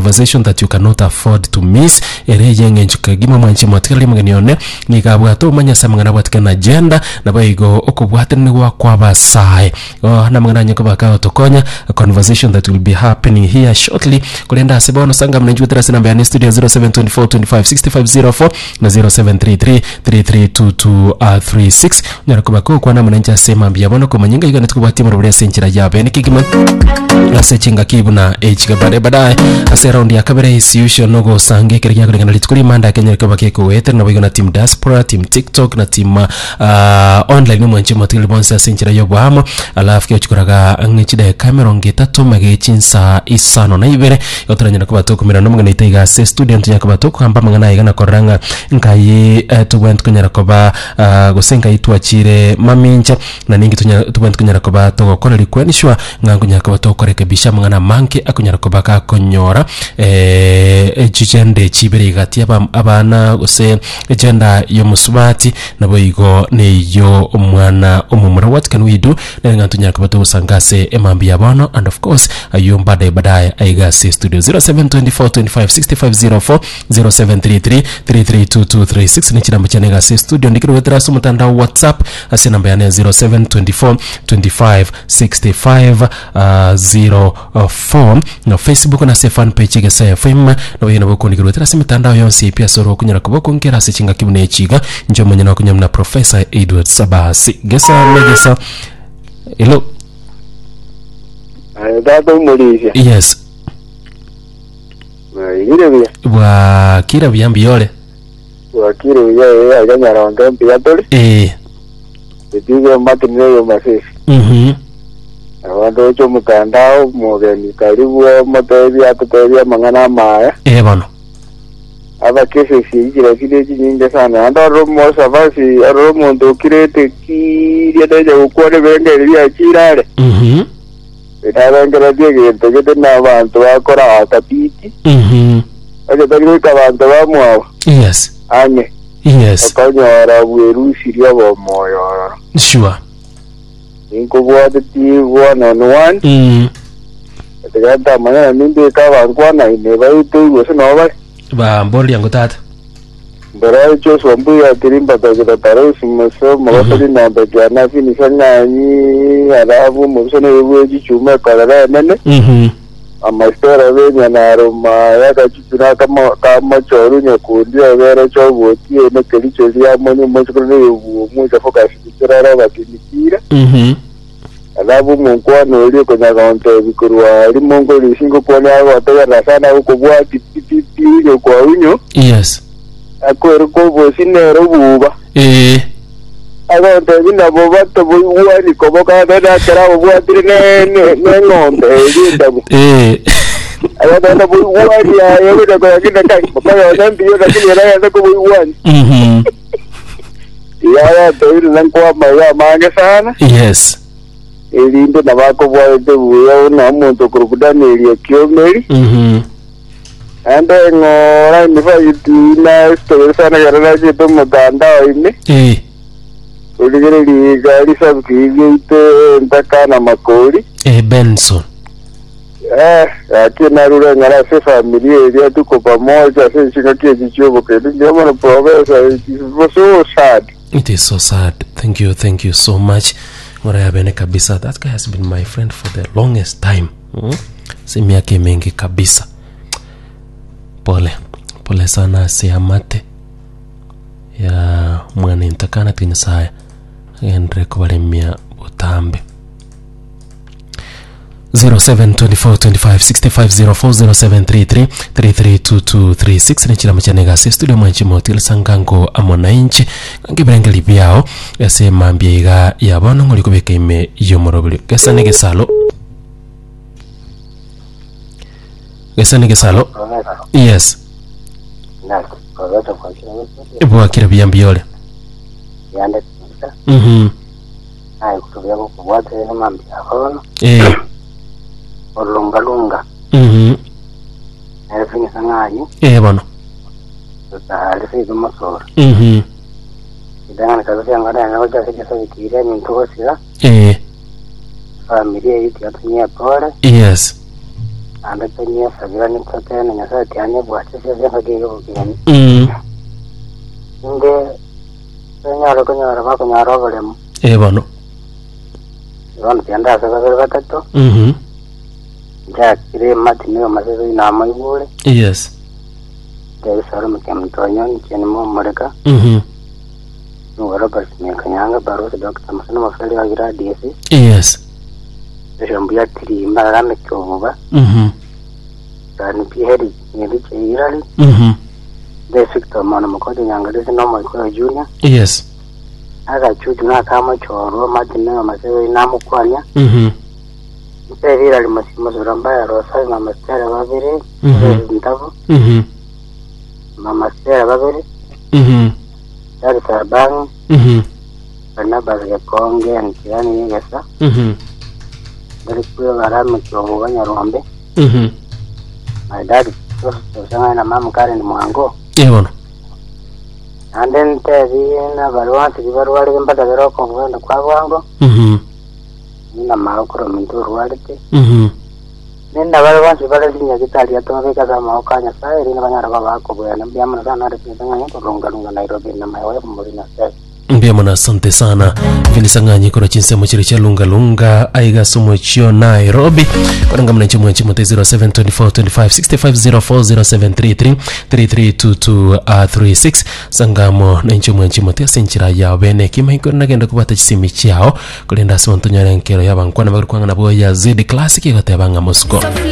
conversation that you cannot afford to miss. Ereyenge nchukagima manchi matkali mganione ni kabwato manya samangana watkana agenda na baigo okubwatani wa kwabasai. Na mangana nyako bakao tokonya a conversation that will be happening here shortly. Kulenda sebono sanga mnanjutra sinamba ya studio 0724256504 na 0733332236. Nyarakubako kwa na mnanja sema biyabono kwa manyinga yiga netukubati murubule senchira yabe nikigima asechinga kibu na echigabade badai ase round ya kabere issue nogo sange kirya kulingana litukuri manda Kenya kabake ko weter na wigo na team diaspora, team TikTok na team online mwanchi matili bonsa senchira yobwamo alafu kyo chukuraga ngechida camera ngetatu magechinsa isano na ibere yotoranya kubato kumira no mangana itaiga se student yakabato kamba mangana igana koranga nkaye tubwent kunyara koba gosenga itwachire mamincha na ningi tubwent kunyara koba to kona likwenishwa ngangu nyaka bato korekebisha mangana manke akunyara koba ka konyora jijende chibere gati abana gose agenda yo musubati nabo igo ne yo umwana umumura. What can we do na ngantu nyaka bato sangase emambi yabano and of course ayumba badai aiga se studio 0724256504 0733332236 ni chiramba chanega se studio ndikiro wetra su mtandao WhatsApp ase namba yana 0724256504 na Facebook na se fan page ya FM na wena boko ndikiro wetra su mtandao yonse pia soro kunyara kuboko ngera se chinga kibune chiga njo manyana kunyamna Professor Edward Sabasi gesa megesa. Hello. Dada umulisha. Yes. Wa kira byambi yole. Wa kira yeye aganya ronga mpya tole. Ndigo matine yo masisi. Awando cho mutandao mogeni karibu motevi atotevi mangana maya. Bano. Aba kese sijira kideji nyingi sana. Ando romo savasi romo ndo kirete ki yadaja ukore benge ya chirare. Inarengera diye tegete na bantu bakora atapiti. Aje tagire kabantu bamwa. Yes. Anye. Yes. Akanyara bwerushi ryabo moyo. Sure. Inko bwate ti 1-on-1. Tegata mana nimbe kabangwana ine baito gose no ba mboli yango tata. Bara cho sombu ya tirimba tagita taro simaso mawatali na bagana fini sanani alavu musone weji chuma kalala nene. Amastera benya na aroma ya kachuna kama choru nyakundi avera choboti ene kelicho lia monyo mochukune mucha focus kirara bakinikira. Alavu munkwano ile kwenye kaunta bikurwa limongo lisingo pone abo ataya sana uko bwa titi unyo kwa unyo. Yes. Akwero ko bosinero buba. Aga ndabina bobato buwani koboka dada kara bwatire ne ngombe ndabo. Aga dada buwani ya yoda kwa kinda kai baka ndambi yoda kinda ya ko buwani. Ya tawiri lankwa maya manga sana. Yes. Elindo nabako bwaite buya na muntu kurukudani ya kiomeri. Ande ngora nifayitina story sana garana jeto mutandao ine. Uligere ligali sabkigite ntaka na makori. Benson. Akina rura ngara se familia ile tuko pamoja sisi chika kiji chobo kedu ndio mwana professor. It is so sad. It is so sad. Thank you so much. Ngora ya bene kabisa. That guy has been my friend for the longest time. Si miaka mingi kabisa. Pole sana siamate ya mwana intakana tinisaya endre kubalemia utambe 0724256504 0733332236 nchila machanega se studio mwanchi motil sangango amona inchi ngibrenge libyao yase mambia iga yabono ngoli kubeka ime yomorobili gesanege salo. Yes. Ibu akira biyambi yole. Yande. Ai kutubia kubuate na mambi akono. Olunga. Elfini sanganyi. Bano. Sasa alifika masoro. Idanga kazi ngada na hoja sasa ikira ni ntosira. Familia yetu yatunia pole. Yes. anda penye sabirani kote na nyasa tiane bwache se hage yo kigani inde senyaro konyara ba konyara balem bono ron tianda sa ba tatto ja kire matine masezo ina maibule yes de saro mkemtonyo chene mo moreka Robert Mekanyanga Baros Dr. Masana Mafali Agira DC. Yes. Shambia tiri mbara mechomuba. Tani piheri nyediche irali. De Victor Mana Makodi Nyanga desi normal kwa junior. Yes. Aga chudu na kama choro matine masewe inamu kwanya. Mpe irali masimo surambaya rosai mama stera babere. Ntavu. Mama stera babere. Dari Sabang, karena bagi Konge yang kian ini biasa. Dari Pulau Barat mencoba nyarombe. Dari terus sama nama mekarin muanggo. Iya bon. Anden tadi na baruan di baruan yang pada berokok bukan tak muanggo. Ini nama aku romintu ruang itu. Ini baruan sebagai sinya kita lihat tuh mereka sama okanya saya ini banyak orang aku bukan dia mana sana ada tengahnya turun-turun Nairobi nama saya pembelinya saya. Mbia mwana asante sana vinisanganyi kura chinsemo chiri cha lunga aiga sumo chio Nairobi kwaranga mna nchimu 07242565050733332236 sangamo na nchimu te senchira ya bene kima iko nagenda kubata chisimi chao kulenda simontonya nkero yabankwana bagurkwanga nabo ya zidi classic ikatebanga Moscow.